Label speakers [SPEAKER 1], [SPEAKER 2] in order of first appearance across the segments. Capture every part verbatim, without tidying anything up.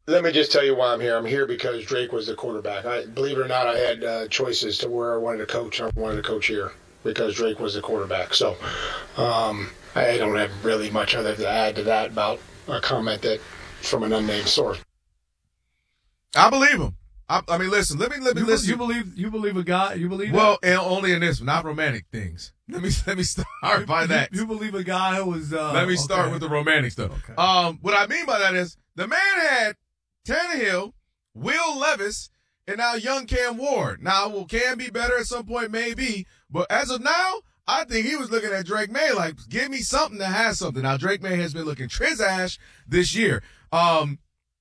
[SPEAKER 1] Let me just tell you why I'm here. I'm here because Drake was the quarterback. I believe it or not, I had uh, choices to where I wanted to coach. I wanted to coach here because Drake was the quarterback. So um, I don't have really much other to add to that about a comment that from an unnamed source.
[SPEAKER 2] I believe him. I, I mean, listen. Let me let me
[SPEAKER 3] you,
[SPEAKER 2] listen.
[SPEAKER 3] You believe you believe a guy? You believe
[SPEAKER 2] well,
[SPEAKER 3] that?
[SPEAKER 2] and only in this, not romantic things. Let me let me start by
[SPEAKER 3] you,
[SPEAKER 2] that.
[SPEAKER 3] You believe a guy who was? Uh,
[SPEAKER 2] let me start
[SPEAKER 3] okay.
[SPEAKER 2] with the romantic stuff.
[SPEAKER 3] Okay.
[SPEAKER 2] Um, what I mean by that is the man had Tannehill, Will Levis, and now young Cam Ward. Now, will Cam be better at some point? Maybe, but as of now, I think he was looking at Drake May like, give me something that has something. Now, Drake May has been looking trizash this year. Um.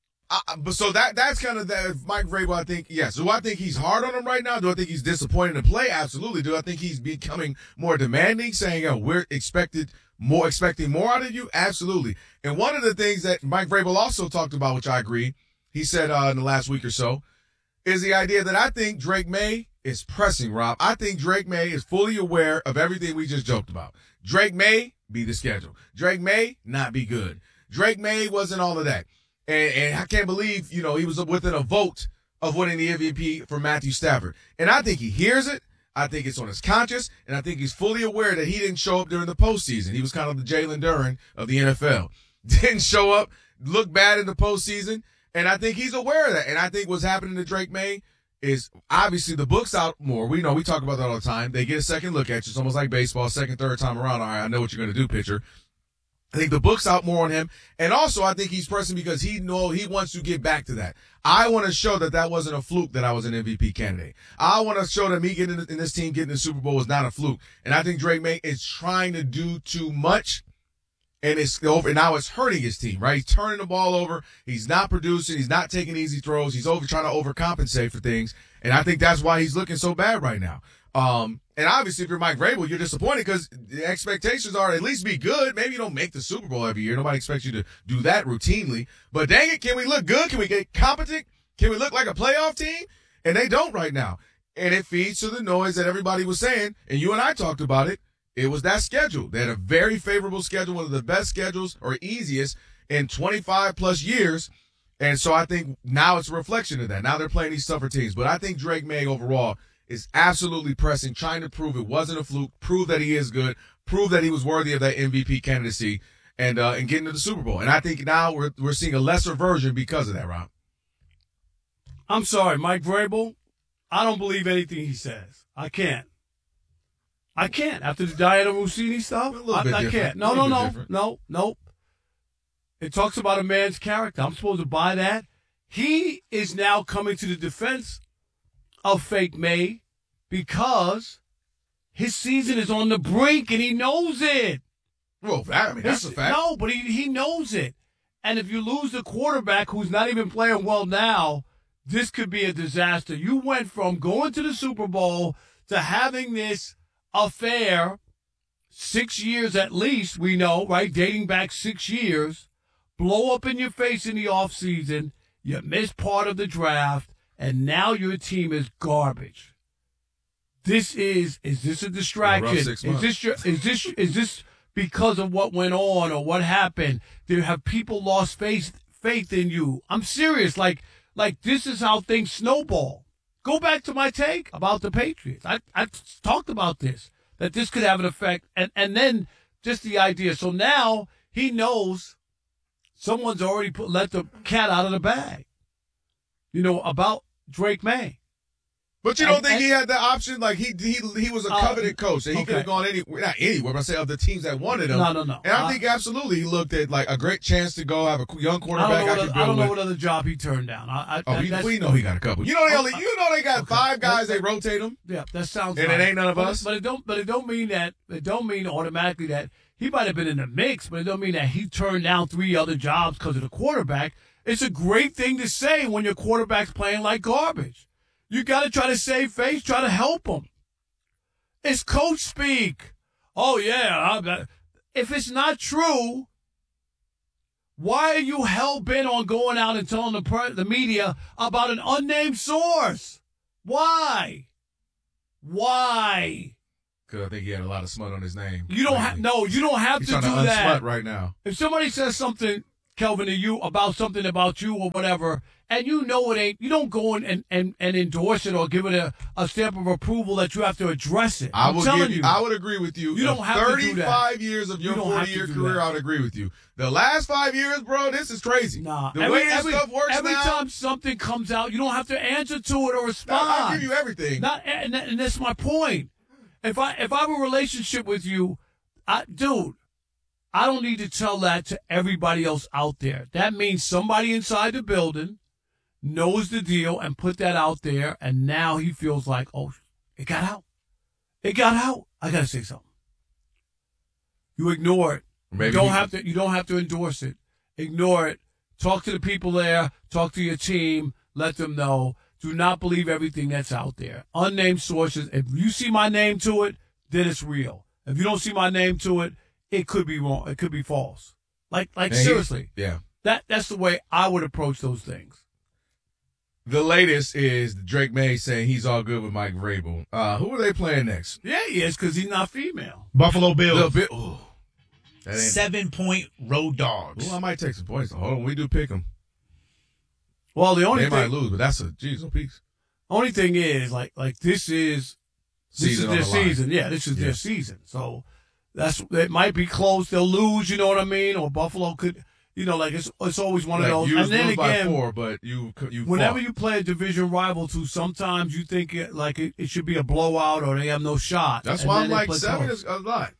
[SPEAKER 2] I, but so that that's kind of that. Mike Vrabel, I think, yes. Do I think he's hard on him right now? Do I think he's disappointed in play? Absolutely. Do I think he's becoming more demanding, saying, "Oh, we're expected more, expecting more out of you"? Absolutely. And one of the things that Mike Vrabel also talked about, which I agree, he said uh, in the last week or so, is the idea that I think Drake May is pressing. Rob, I think Drake May is fully aware of everything we just joked about. Drake May be the schedule. Drake May not be good. Drake May wasn't all of that. And, and I can't believe, you know, he was within a vote of winning the M V P for Matthew Stafford. And I think he hears it. I think it's on his conscience. And I think he's fully aware that he didn't show up during the postseason. He was kind of the Jalen Duren of the N F L. Didn't show up, looked bad in the postseason. And I think he's aware of that. And I think what's happening to Drake May is obviously the book's out more. We know, we talk about that all the time. They get a second look at you. It's almost like baseball, second, third time around. All right, I know what you're going to do, pitcher. I think the book's out more on him. And also, I think he's pressing because he know he wants to get back to that. I want to show that that wasn't a fluke that I was an M V P candidate. I want to show that me getting in this team, getting the Super Bowl was not a fluke. And I think Drake May is trying to do too much. And it's over. And now it's hurting his team, right? He's turning the ball over. He's not producing. He's not taking easy throws. He's over trying to overcompensate for things. And I think that's why he's looking so bad right now. Um, and obviously, if you're Mike Vrabel, you're disappointed because the expectations are at least be good. Maybe you don't make the Super Bowl every year. Nobody expects you to do that routinely. But dang it, can we look good? Can we get competent? Can we look like a playoff team? And they don't right now. And it feeds to the noise that everybody was saying. And you and I talked about it. It was that schedule. They had a very favorable schedule, one of the best schedules or easiest in twenty-five plus years. And so I think now it's a reflection of that. Now they're playing these tougher teams. But I think Drake May overall is absolutely pressing, trying to prove it wasn't a fluke, prove that he is good, prove that he was worthy of that M V P candidacy, and uh, and getting to the Super Bowl. And I think now we're we're seeing a lesser version because of that, Rob.
[SPEAKER 3] I'm sorry, Mike Vrabel. I don't believe anything he says. I can't. I can't. After the Diana Rossini stuff,
[SPEAKER 2] A little
[SPEAKER 3] I,
[SPEAKER 2] bit
[SPEAKER 3] I
[SPEAKER 2] different.
[SPEAKER 3] can't. No,
[SPEAKER 2] A
[SPEAKER 3] no,
[SPEAKER 2] little bit
[SPEAKER 3] no,
[SPEAKER 2] different.
[SPEAKER 3] no, no. It talks about a man's character. I'm supposed to buy that. He is now coming to the defense of fake May because his season is on the brink and he knows it.
[SPEAKER 2] Well, that, I mean, that's
[SPEAKER 3] His-
[SPEAKER 2] a fact.
[SPEAKER 3] No, but he, he knows it. And if you lose the quarterback who's not even playing well now, this could be a disaster. You went from going to the Super Bowl to having this affair, six years at least, we know, right? Dating back six years, blow up in your face in the offseason, you missed part of the draft, and now your team is garbage. This is, is this a distraction?
[SPEAKER 2] six
[SPEAKER 3] Is
[SPEAKER 2] months.
[SPEAKER 3] this your, is this, is this because of what went on or what happened? There have people lost faith, faith in you? I'm serious. Like, like this is how things snowball. Go back to my take about the Patriots. I, I talked about this, that this could have an effect. And, and then just the idea. So now he knows someone's already put, let the cat out of the bag, you know, about Drake May.
[SPEAKER 2] But you don't
[SPEAKER 3] And-
[SPEAKER 2] think
[SPEAKER 3] and-
[SPEAKER 2] he had the option? Like, he he he was a
[SPEAKER 3] Uh,
[SPEAKER 2] coveted coach, and he
[SPEAKER 3] okay.
[SPEAKER 2] could have gone anywhere, not anywhere, but I say of the teams that wanted him.
[SPEAKER 3] No, no, no.
[SPEAKER 2] And I
[SPEAKER 3] Uh,
[SPEAKER 2] think absolutely he looked at, like, a great chance to go have a young
[SPEAKER 3] I
[SPEAKER 2] quarterback
[SPEAKER 3] don't know,
[SPEAKER 2] I,
[SPEAKER 3] what,
[SPEAKER 2] could
[SPEAKER 3] other- I don't
[SPEAKER 2] build
[SPEAKER 3] know
[SPEAKER 2] with.
[SPEAKER 3] what other job he turned down. I, I,
[SPEAKER 2] Oh,
[SPEAKER 3] that-
[SPEAKER 2] we,
[SPEAKER 3] that's-
[SPEAKER 2] we know he got a couple. You know they
[SPEAKER 3] Oh,
[SPEAKER 2] only,
[SPEAKER 3] I-
[SPEAKER 2] you know they got
[SPEAKER 3] okay.
[SPEAKER 2] five guys.
[SPEAKER 3] That-
[SPEAKER 2] They rotate them.
[SPEAKER 3] Yeah, that sounds
[SPEAKER 2] And it
[SPEAKER 3] right.
[SPEAKER 2] ain't none of
[SPEAKER 3] But-
[SPEAKER 2] us?
[SPEAKER 3] But it don't. But it don't mean that. It don't mean automatically that he might have been in the mix. But it don't mean that he turned down three other jobs because of the quarterback. It's a great thing to say when your quarterback's playing like garbage. You got to try to save face. Try to help him. It's coach speak. Oh yeah. I, if it's not true, why are you hell bent on going out and telling the per- the media about an unnamed source? Why? Why?
[SPEAKER 2] Because I think he had a lot of smut on his name.
[SPEAKER 3] You don't have
[SPEAKER 2] lately.
[SPEAKER 3] no. You don't have
[SPEAKER 2] He's
[SPEAKER 3] to
[SPEAKER 2] trying
[SPEAKER 3] do
[SPEAKER 2] to
[SPEAKER 3] that.
[SPEAKER 2] unsmut right now.
[SPEAKER 3] If somebody says something Kelvin, to you about something about you or whatever, and you know it ain't, you don't go in and, and, and endorse it or give it a, a stamp of approval that you have to address it.
[SPEAKER 2] I
[SPEAKER 3] I'm
[SPEAKER 2] will
[SPEAKER 3] telling
[SPEAKER 2] give,
[SPEAKER 3] you.
[SPEAKER 2] I would agree with you.
[SPEAKER 3] You don't
[SPEAKER 2] In
[SPEAKER 3] have to do that.
[SPEAKER 2] thirty-five years of your
[SPEAKER 3] You don't have to
[SPEAKER 2] forty-year
[SPEAKER 3] do
[SPEAKER 2] career,
[SPEAKER 3] that.
[SPEAKER 2] I would agree with you. The last five years, bro, this is crazy.
[SPEAKER 3] Nah,
[SPEAKER 2] the
[SPEAKER 3] every,
[SPEAKER 2] way this
[SPEAKER 3] every,
[SPEAKER 2] stuff works
[SPEAKER 3] every
[SPEAKER 2] now.
[SPEAKER 3] time something comes out, you don't have to answer to it or respond.
[SPEAKER 2] I'll give you everything.
[SPEAKER 3] Not, and, that- and that's my point. If I if I have a relationship with you, I, dude, I don't need to tell that to everybody else out there. That means somebody inside the building knows the deal and put that out there, and now he feels like, oh, it got out. It got out. I gotta say something. You ignore it.
[SPEAKER 2] Maybe
[SPEAKER 3] you don't
[SPEAKER 2] he-
[SPEAKER 3] have to. You don't have to endorse it. Ignore it. Talk to the people there. Talk to your team. Let them know. Do not believe everything that's out there. Unnamed sources. If you see my name to it, then it's real. If you don't see my name to it, it could be wrong. It could be false. Like, like
[SPEAKER 2] And he-
[SPEAKER 3] seriously.
[SPEAKER 2] Yeah.
[SPEAKER 3] That that's the way I would approach those things.
[SPEAKER 2] The latest is Drake May saying he's all good with Mike Vrabel. Uh, who are they playing next?
[SPEAKER 3] Yeah, he is because he's not female.
[SPEAKER 4] Buffalo Bills.
[SPEAKER 2] Little bit. Ooh, that ain't.
[SPEAKER 4] Seven point road dogs.
[SPEAKER 2] Ooh, I might take some points. Hold on, we do pick them.
[SPEAKER 3] Well, the only
[SPEAKER 2] They
[SPEAKER 3] thing,
[SPEAKER 2] might lose, but that's a geez, no piece.
[SPEAKER 3] only thing is like like this is this
[SPEAKER 2] Season
[SPEAKER 3] is
[SPEAKER 2] on
[SPEAKER 3] their
[SPEAKER 2] the line.
[SPEAKER 3] season. Yeah, this is
[SPEAKER 2] Yeah.
[SPEAKER 3] their season. So that's it. Might be close. They'll lose. You know what I mean? Or Buffalo could. You know, like it's it's always one
[SPEAKER 2] Like,
[SPEAKER 3] of those.
[SPEAKER 2] you
[SPEAKER 3] And then
[SPEAKER 2] lose by
[SPEAKER 3] again,
[SPEAKER 2] four, but you you
[SPEAKER 3] whenever
[SPEAKER 2] fought.
[SPEAKER 3] you play a division rival to, sometimes you think it, like it, it should be a blowout or they have no shot.
[SPEAKER 2] That's
[SPEAKER 3] And
[SPEAKER 2] why
[SPEAKER 3] then
[SPEAKER 2] I'm
[SPEAKER 3] they
[SPEAKER 2] like
[SPEAKER 3] play
[SPEAKER 2] seven
[SPEAKER 3] close.
[SPEAKER 2] is a lot.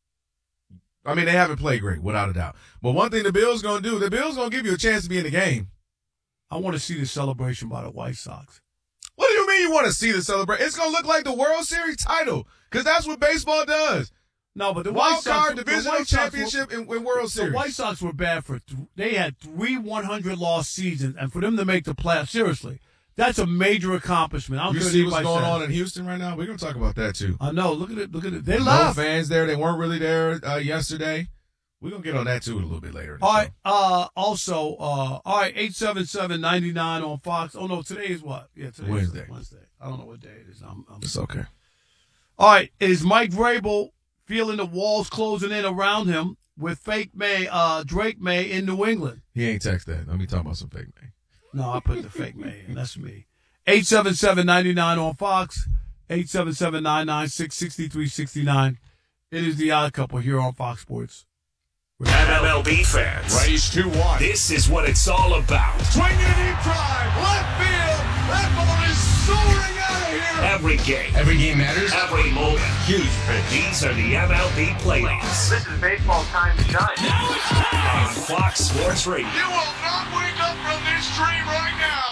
[SPEAKER 2] I mean, they haven't played great, without a doubt. But one thing the Bills gonna do, the Bills gonna give you a chance to be in the game.
[SPEAKER 3] I want to see the celebration by the White Sox.
[SPEAKER 2] What do you mean you want to see the celebration? It's gonna look like the World Series title, because that's what baseball does.
[SPEAKER 3] No, but the White
[SPEAKER 2] Wild
[SPEAKER 3] Sox,
[SPEAKER 2] card,
[SPEAKER 3] the
[SPEAKER 2] divisional
[SPEAKER 3] White Sox were-
[SPEAKER 2] championship, and, and World
[SPEAKER 3] The
[SPEAKER 2] Series.
[SPEAKER 3] White Sox were bad for th- they had three one hundred loss seasons, and for them to make the playoffs, seriously, that's a major accomplishment. I don't
[SPEAKER 2] You
[SPEAKER 3] care
[SPEAKER 2] see
[SPEAKER 3] what
[SPEAKER 2] what's
[SPEAKER 3] anybody
[SPEAKER 2] going
[SPEAKER 3] says.
[SPEAKER 2] on in Houston right now? We're gonna talk about that too.
[SPEAKER 3] I know. Look at it. Look at it. They
[SPEAKER 2] No
[SPEAKER 3] left.
[SPEAKER 2] fans there. They weren't really there uh, yesterday. We're gonna get on that too a little bit later. in the
[SPEAKER 3] All
[SPEAKER 2] show.
[SPEAKER 3] right. Uh, also, uh, all right. Eight seven seven ninety nine on Fox. Oh no, today is what? Yeah, today
[SPEAKER 2] Wednesday.
[SPEAKER 3] Is Wednesday. I don't know what day it is. I'm, I'm
[SPEAKER 2] It's okay.
[SPEAKER 3] All right, is Mike Vrabel feeling the walls closing in around him with fake May, uh, Drake May in New England?
[SPEAKER 2] He ain't text that. Let me talk about some fake man.
[SPEAKER 3] No, I put the fake May in. That's me. eight seven seven ninety nine on Fox, eight seven seven nine nine six six three six nine. It is the Odd Couple here on Fox Sports.
[SPEAKER 5] M L B fans,
[SPEAKER 4] Raised two one.
[SPEAKER 5] this is what it's all about.
[SPEAKER 4] Swinging a deep drive. Left field. That ball is soaring out of here.
[SPEAKER 5] Every game,
[SPEAKER 4] Every game matters.
[SPEAKER 5] every moment.
[SPEAKER 4] Huge pitch.
[SPEAKER 5] These are the M L B playoffs
[SPEAKER 6] This is baseball time to shine.
[SPEAKER 5] on Fox Sports Radio.
[SPEAKER 4] You will not wake up from this dream right now.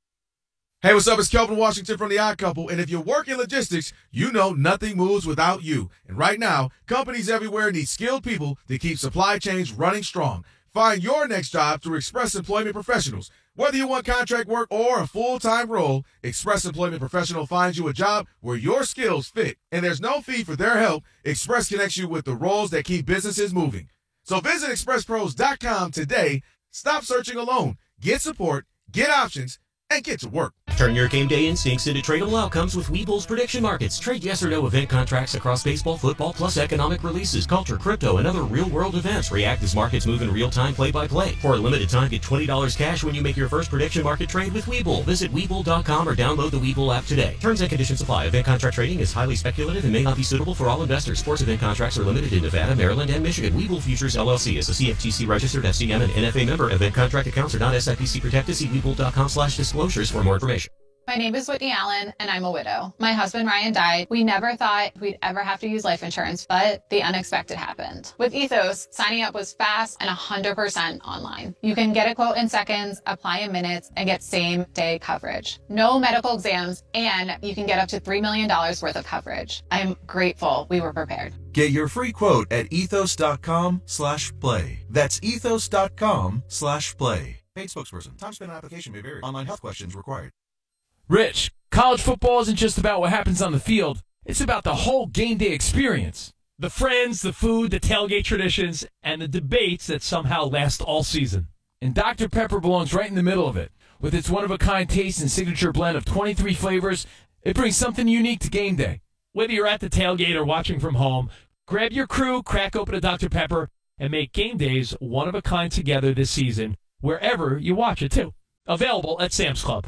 [SPEAKER 2] Hey, what's up? It's Kelvin Washington from The Odd Couple, and if you work in logistics, you know nothing moves without you. And right now, companies everywhere need skilled people to keep supply chains running strong. Find your next job through Express Employment Professionals. Whether you want contract work or a full-time role, Express Employment Professional finds you a job where your skills fit. And there's no fee for their help. Express connects you with the roles that keep businesses moving. So visit express pros dot com today. Stop searching alone. Get support, get options, and get to work.
[SPEAKER 7] Turn your game day instincts into tradable outcomes with Webull's prediction markets. Trade yes or no event contracts across baseball, football, plus economic releases, culture, crypto, and other real-world events. React as markets move in real time, play-by-play. For a limited time, get twenty dollars cash when you make your first prediction market trade with Webull. Visit Webull dot com or download the Webull app today. Terms and conditions apply. Event contract trading is highly speculative and may not be suitable for all investors. Sports event contracts are limited in Nevada, Maryland, and Michigan. Webull Futures, L L C is a C F T C-registered F C M and N F A member. Event contract accounts are not S I P C protected. See Webull dot com slash disclosures for more information.
[SPEAKER 8] My name is Whitney Allen, and I'm a widow. My husband Ryan died. We never thought we'd ever have to use life insurance, but the unexpected happened. With Ethos, signing up was fast and one hundred percent online. You can get a quote in seconds, apply in minutes, and get same-day coverage. No medical exams, and you can get up to three million dollars worth of coverage. I'm grateful we were prepared.
[SPEAKER 9] Get your free quote at ethos.com slash play. That's ethos.com slash play. Paid spokesperson. Time spent on application may vary. Online health questions required.
[SPEAKER 10] Rich, college football isn't just about what happens on the field. It's about the whole game day experience. The friends, the food, the tailgate traditions, and the debates that somehow last all season. And Doctor Pepper belongs right in the middle of it. With its one-of-a-kind taste and signature blend of twenty-three flavors, it brings something unique to game day. Whether you're at the tailgate or watching from home, grab your crew, crack open a Doctor Pepper, and make game days one of a kind together this season, wherever you watch it too. Available at Sam's Club.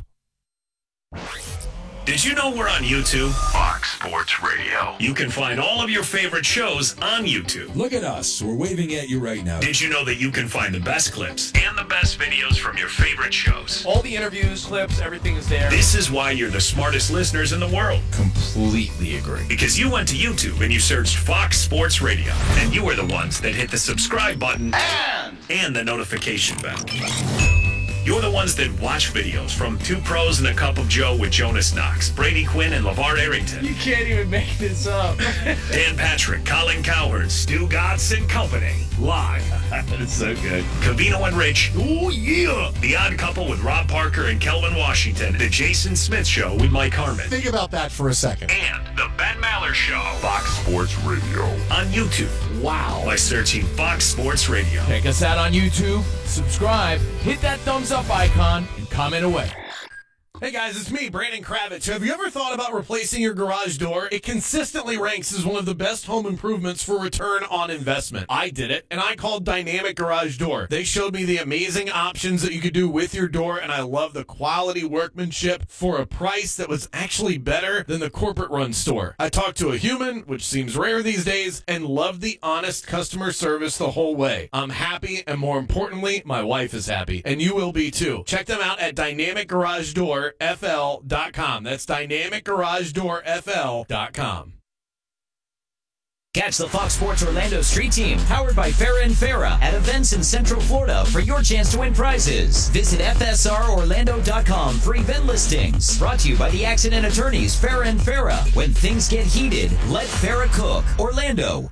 [SPEAKER 5] Did you know we're on YouTube?
[SPEAKER 11] Fox Sports Radio.
[SPEAKER 5] You can find all of your favorite shows on YouTube.
[SPEAKER 12] Look at us. We're waving at you right now.
[SPEAKER 5] Did you know that you can find the best clips and the best videos from your favorite shows?
[SPEAKER 13] All the interviews, clips, everything is there.
[SPEAKER 5] This is why you're the smartest listeners in the world.
[SPEAKER 12] Completely agree.
[SPEAKER 5] Because you went to YouTube and you searched Fox Sports Radio, and you were the ones that hit the subscribe button and, and the notification bell. You're the ones that watch videos from Two Pros and a Cup of Joe with Jonas Knox, Brady Quinn, and LeVar Arrington.
[SPEAKER 13] You can't even make this up.
[SPEAKER 5] Dan Patrick, Colin Cowherd, Stu Gatz and Company. Live.
[SPEAKER 13] That's so good.
[SPEAKER 5] Covino and Rich. Oh, yeah. The Odd Couple with Rob Parker and Kelvin Washington. The Jason Smith Show with Mike Harmon.
[SPEAKER 14] Think about that for a second.
[SPEAKER 5] And the Ben Maller Show.
[SPEAKER 11] Fox Sports Radio.
[SPEAKER 5] On YouTube.
[SPEAKER 10] Wow.
[SPEAKER 5] By searching Fox Sports Radio.
[SPEAKER 10] Check us out on YouTube, subscribe, hit that thumbs up icon, and comment away.
[SPEAKER 15] Hey guys, it's me, Brandon Kravitz. Have you ever thought about replacing your garage door? It consistently ranks as one of the best home improvements for return on investment. I did it, and I called Dynamic Garage Door. They showed me the amazing options that you could do with your door, and I love the quality workmanship for a price that was actually better than the corporate-run store. I talked to a human, which seems rare these days, and loved the honest customer service the whole way. I'm happy, and more importantly, my wife is happy, and you will be too. Check them out at Dynamic Garage Door F L dot com. That's Dynamic Garage Door F L dot com.
[SPEAKER 16] Catch the Fox Sports Orlando Street Team, powered by Farrah and Farrah, at events in Central Florida for your chance to win prizes. Visit F S R Orlando dot com for event listings. Brought to you by the accident attorneys Farrah and Farrah. When things get heated, let Farrah cook. Orlando.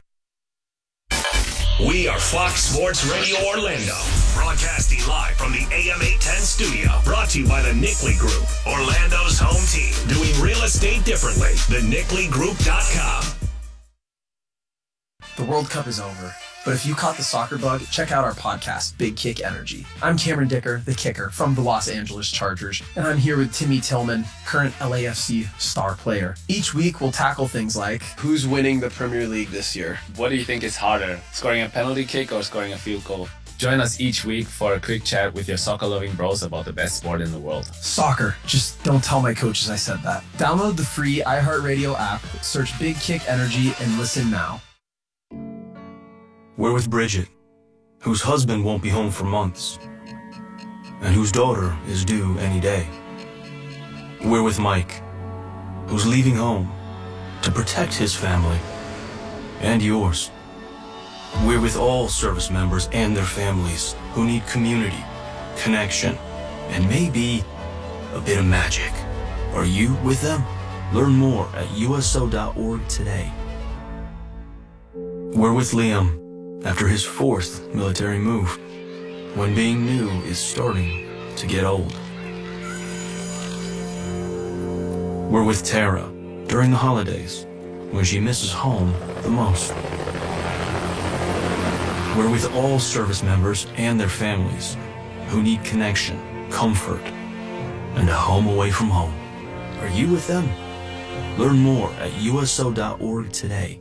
[SPEAKER 5] We are Fox Sports Radio Orlando, broadcasting live from the A M eight ten studio. Brought to you by the Nickley Group, Orlando's home team. Doing real estate differently. the nickley group dot com.
[SPEAKER 17] The World Cup is over, but if you caught the soccer bug, check out our podcast, Big Kick Energy. I'm Cameron Dicker, the kicker from the Los Angeles Chargers, and I'm here with Timmy Tillman, current L A F C star player. Each week, we'll tackle things like,
[SPEAKER 18] who's winning the Premier League this year? What do you think is harder, scoring a penalty kick or scoring a field goal? Join us each week for a quick chat with your soccer-loving bros about the best sport in the world.
[SPEAKER 17] Soccer. Just don't tell my coaches I said that. Download the free iHeartRadio app, search Big Kick Energy, and listen now.
[SPEAKER 19] We're with Bridget, whose husband won't be home for months, and whose daughter is due any day. We're with Mike, who's leaving home to protect his family and yours. We're with all service members and their families who need community, connection, and maybe a bit of magic. Are you with them? Learn more at U S O dot org today. We're with Liam after his fourth military move, when being new is starting to get old. We're with Tara during the holidays, when she misses home the most. We're with all service members and their families who need connection, comfort, and a home away from home. Are you with them? Learn more at U S O dot org today.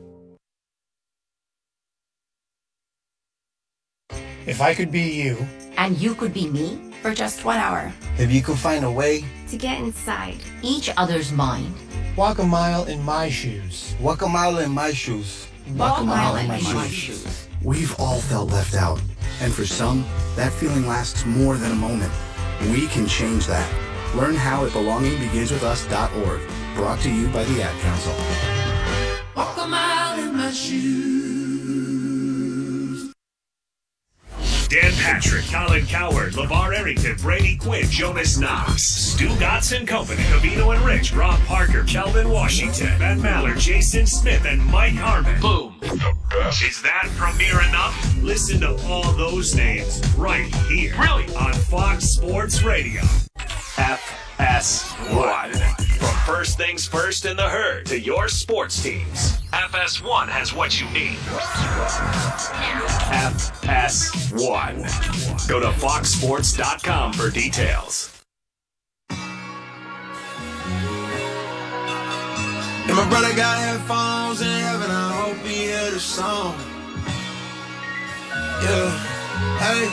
[SPEAKER 20] If I could be you,
[SPEAKER 21] and you could be me for just one hour,
[SPEAKER 20] if you could find a way
[SPEAKER 21] to get inside each other's mind,
[SPEAKER 20] walk a mile in my shoes. Walk a mile in my shoes.
[SPEAKER 21] Walk, walk a mile, mile in my, my shoes. shoes.
[SPEAKER 22] We've all felt left out, and for some, that feeling lasts more than a moment. We can change that. Learn how at belonging begins with us dot org. Brought to you by the Ad Council.
[SPEAKER 4] Walk a mile in my shoes.
[SPEAKER 5] Dan Patrick, Colin Cowherd, LeVar Arrington, Brady Quinn, Jonas Knox, Stu Gatz and Company, Covino and Rich, Rob Parker, Kelvin Washington, Ben Maller, Jason Smith, and Mike Harmon. Boom. The best. Is that premiere enough? Listen to all those names right here. Really? On Fox Sports Radio. F S one. From First Things First in the Herd to your sports teams, F S one has what you need. F S one. Go to fox sports dot com for details.
[SPEAKER 4] And my brother got headphones in heaven, I hope he hear the song.
[SPEAKER 1] Yeah. Hey.